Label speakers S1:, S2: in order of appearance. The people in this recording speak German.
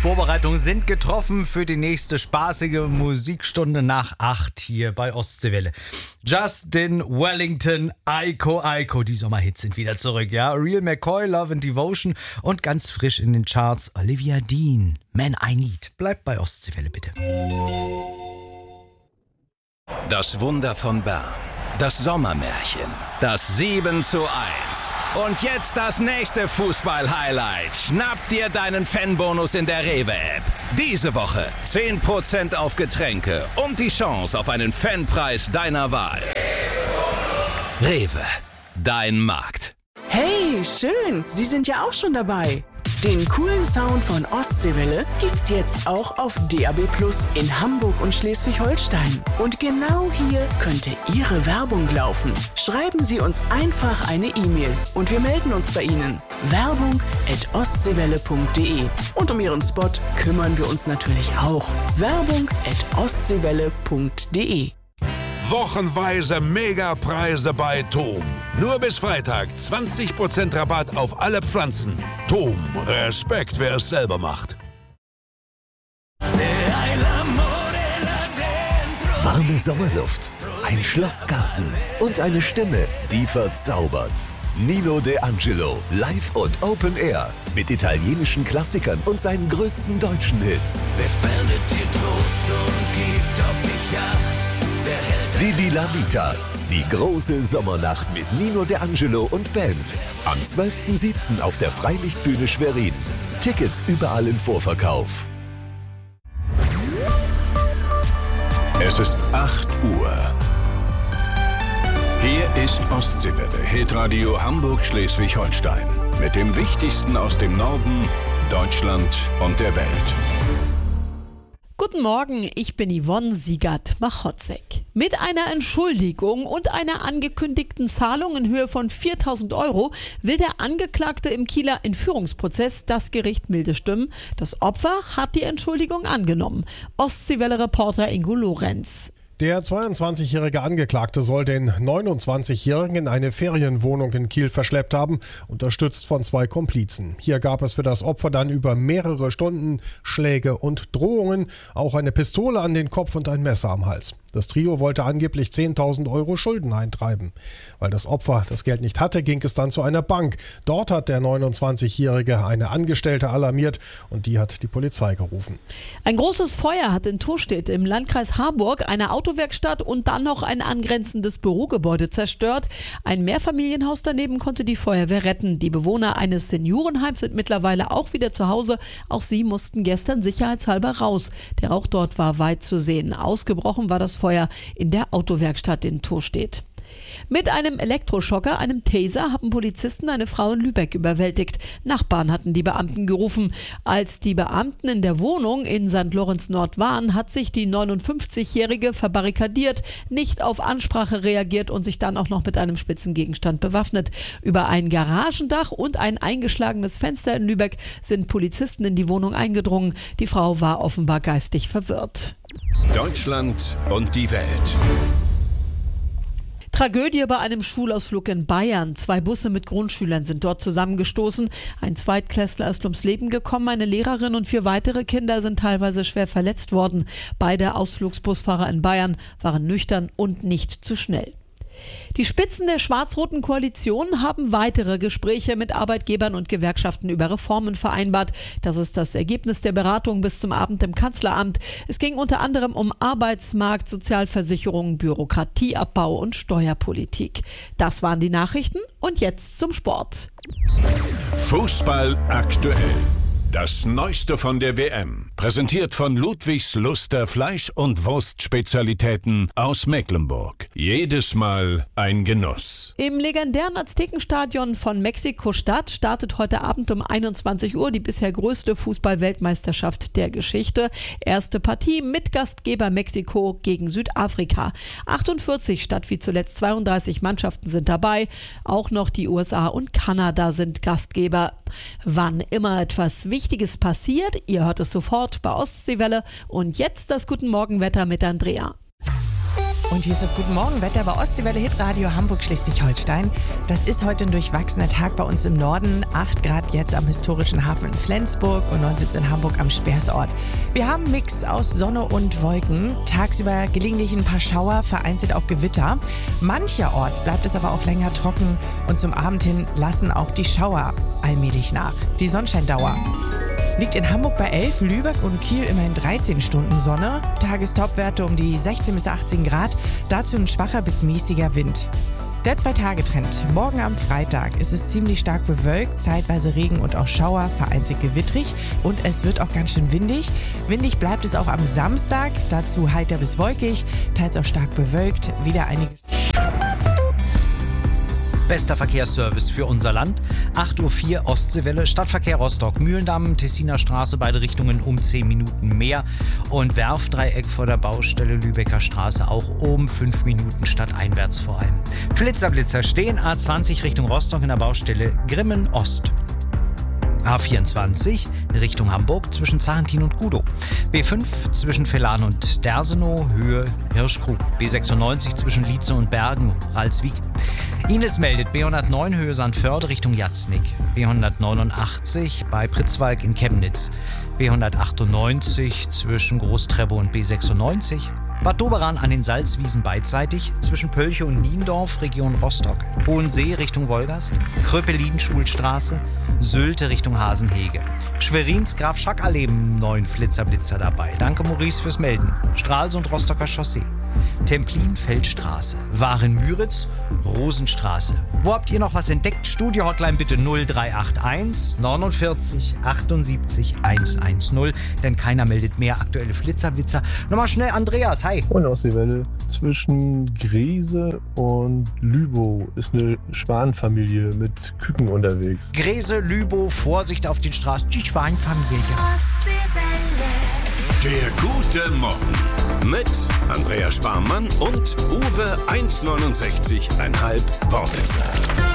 S1: Vorbereitungen sind getroffen für die nächste spaßige Musikstunde nach 8 hier bei Ostseewelle. Justin Wellington, Aiko, die Sommerhits sind wieder zurück, ja. Real McCoy, Love and Devotion und ganz frisch in den Charts Olivia Dean, Man I Need. Bleibt bei Ostseewelle bitte.
S2: Das Wunder von Bern. Das Sommermärchen. Das 7:1. Und jetzt das nächste Fußball-Highlight. Schnapp dir deinen Fanbonus in der Rewe-App. Diese Woche 10% auf Getränke und die Chance auf einen Fanpreis deiner Wahl. Rewe, dein Markt.
S3: Hey, schön, Sie sind ja auch schon dabei. Den coolen Sound von Ostseewelle gibt's jetzt auch auf DAB+ in Hamburg und Schleswig-Holstein. Und genau hier könnte Ihre Werbung laufen. Schreiben Sie uns einfach eine E-Mail und wir melden uns bei Ihnen. Werbung@ostseewelle.de. Und um Ihren Spot kümmern wir uns natürlich auch. Werbung@ostseewelle.de.
S4: Wochenweise Megapreise bei TOM. Nur bis Freitag 20% Rabatt auf alle Pflanzen. TOM, Respekt, wer es selber macht.
S5: Warme Sommerluft, ein Schlossgarten und eine Stimme, die verzaubert. Nino D'Angelo, live und Open Air. Mit italienischen Klassikern und seinen größten deutschen Hits.
S6: Wer spendet dir Trost und gibt auf dich Acht?
S5: Vivi la Vita, die große Sommernacht mit Nino D'Angelo und Band. Am 12.07. auf der Freilichtbühne Schwerin. Tickets überall im Vorverkauf.
S7: Es ist 8 Uhr. Hier ist Ostseewelle, Hitradio Hamburg-Schleswig-Holstein. Mit dem Wichtigsten aus dem Norden, Deutschland und der Welt.
S8: Guten Morgen, ich bin Yvonne Siegert-Machotzek. Mit einer Entschuldigung und einer angekündigten Zahlung in Höhe von 4.000 Euro will der Angeklagte im Kieler Entführungsprozess das Gericht milde stimmen. Das Opfer hat die Entschuldigung angenommen. Ostseewelle-Reporter Ingo Lorenz.
S9: Der 22-jährige Angeklagte soll den 29-jährigen in eine Ferienwohnung in Kiel verschleppt haben, unterstützt von 2 Komplizen. Hier gab es für das Opfer dann über mehrere Stunden Schläge und Drohungen, auch eine Pistole an den Kopf und ein Messer am Hals. Das Trio wollte angeblich 10.000 Euro Schulden eintreiben. Weil das Opfer das Geld nicht hatte, ging es dann zu einer Bank. Dort hat der 29-jährige eine Angestellte alarmiert und die hat die Polizei gerufen.
S8: Ein großes Feuer hat in Tostedt im Landkreis Harburg eine Autowerkstatt und dann noch ein angrenzendes Bürogebäude zerstört. Ein Mehrfamilienhaus daneben konnte die Feuerwehr retten. Die Bewohner eines Seniorenheims sind mittlerweile auch wieder zu Hause. Auch sie mussten gestern sicherheitshalber raus. Der Rauch dort war weit zu sehen. Ausgebrochen war das Feuer in der Autowerkstatt in Tostedt. Mit einem Elektroschocker, einem Taser, haben Polizisten eine Frau in Lübeck überwältigt. Nachbarn hatten die Beamten gerufen. Als die Beamten in der Wohnung in St. Lorenz Nord waren, hat sich die 59-Jährige verbarrikadiert, nicht auf Ansprache reagiert und sich dann auch noch mit einem spitzen Gegenstand bewaffnet. Über ein Garagendach und ein eingeschlagenes Fenster in Lübeck sind Polizisten in die Wohnung eingedrungen. Die Frau war offenbar geistig verwirrt.
S7: Deutschland und die Welt.
S8: Tragödie bei einem Schulausflug in Bayern. 2 Busse mit Grundschülern sind dort zusammengestoßen. Ein Zweitklässler ist ums Leben gekommen, eine Lehrerin und 4 weitere Kinder sind teilweise schwer verletzt worden. Beide Ausflugsbusfahrer in Bayern waren nüchtern und nicht zu schnell. Die Spitzen der schwarz-roten Koalition haben weitere Gespräche mit Arbeitgebern und Gewerkschaften über Reformen vereinbart. Das ist das Ergebnis der Beratung bis zum Abend im Kanzleramt. Es ging unter anderem um Arbeitsmarkt, Sozialversicherung, Bürokratieabbau und Steuerpolitik. Das waren die Nachrichten und jetzt zum Sport.
S7: Fußball aktuell. Das Neueste von der WM. Präsentiert von Ludwigs Luster Fleisch- und Wurstspezialitäten aus Mecklenburg. Jedes Mal ein Genuss.
S8: Im legendären Aztekenstadion von Mexiko-Stadt startet heute Abend um 21 Uhr die bisher größte Fußball-Weltmeisterschaft der Geschichte. Erste Partie mit Gastgeber Mexiko gegen Südafrika. 48 statt wie zuletzt 32 Mannschaften sind dabei. Auch noch die USA und Kanada sind Gastgeber. Wann immer etwas Wichtiges passiert, ihr hört es sofort bei Ostseewelle. Und jetzt das Guten Morgen Wetter mit Andrea.
S10: Und hier ist das Guten Morgen-Wetter bei Ostseewelle Hitradio Hamburg-Schleswig-Holstein. Das ist heute ein durchwachsener Tag bei uns im Norden. 8 Grad jetzt am historischen Hafen in Flensburg und 9 in Hamburg am Speersort. Wir haben einen Mix aus Sonne und Wolken. Tagsüber gelegentlich ein paar Schauer, vereinzelt auch Gewitter. Mancherorts bleibt es aber auch länger trocken und zum Abend hin lassen auch die Schauer allmählich nach. Die Sonnenscheindauer liegt in Hamburg bei 11, Lübeck und Kiel immerhin 13 Stunden Sonne. Tagestopwerte um die 16 bis 18 Grad, dazu ein schwacher bis mäßiger Wind. Der 2-Tage-Trend. Morgen am Freitag ist es ziemlich stark bewölkt, zeitweise Regen und auch Schauer, vereinzelt gewittrig und es wird auch ganz schön windig. Windig bleibt es auch am Samstag, dazu heiter bis wolkig, teils auch stark bewölkt, wieder einige...
S1: Bester Verkehrsservice für unser Land. 8:04 Uhr Ostseewelle, Stadtverkehr Rostock, Mühlendamm, Tessiner Straße, beide Richtungen um 10 Minuten mehr. Und Werfdreieck vor der Baustelle Lübecker Straße auch um 5 Minuten stadteinwärts vor allem. Flitzer stehen A20 Richtung Rostock in der Baustelle Grimmen Ost. A24 Richtung Hamburg zwischen Zarentin und Gudow. B5 zwischen Velan und Dersenow, Höhe Hirschkrug. B96 zwischen Lietze und Bergen, Ralswiek. Ines meldet B109 Höhe Sandförde Richtung Jatznick. B189 bei Pritzwalk in Chemnitz. B198 zwischen Großtreppow und B96. Bad Doberan an den Salzwiesen beidseitig, zwischen Pölche und Niendorf, Region Rostock. Hohensee Richtung Wolgast, Kröpelin-Schulstraße, Sylte Richtung Hasenhege. Schwerins Graf Schack-Allee 9 Flitzer dabei. Danke Maurice fürs Melden. Stralsund Rostocker Chaussee. Templin Feldstraße. Waren-Müritz, Rosenstraße. Wo habt ihr noch was entdeckt? Studio-Hotline bitte 0381 49 78 110, denn keiner meldet mehr aktuelle Flitzer. Nochmal schnell Andreas, hi.
S11: Und Ostseewelle. Zwischen Grese und Lübow ist eine Schwanenfamilie mit Küken unterwegs.
S1: Grese, Lübow, Vorsicht auf den Straßen. Die Schwanenfamilie.
S7: Der gute Morgen mit Andrea Sparmann und Uwe 1,69,5 Wortwitzer.